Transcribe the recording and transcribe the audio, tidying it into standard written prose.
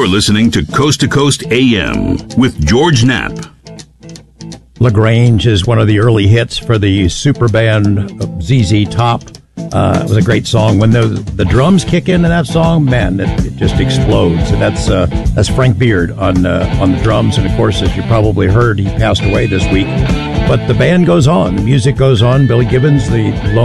You're listening to Coast AM with George Knapp. LaGrange is one of the early hits for the super band ZZ Top. It was a great song. When the drums kick into that song, man, it just explodes. And that's Frank Beard on the drums. And of course, as you probably heard, he passed away this week. But the band goes on. The music goes on. Billy Gibbons, the